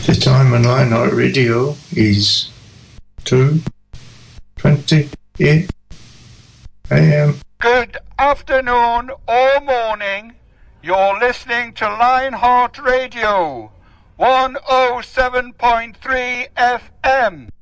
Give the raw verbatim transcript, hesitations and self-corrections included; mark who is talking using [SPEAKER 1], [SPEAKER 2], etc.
[SPEAKER 1] The time on Lionheart Radio is two twenty-eight a.m.
[SPEAKER 2] Good afternoon or morning. You're listening to Lionheart Radio, one oh seven point three F M.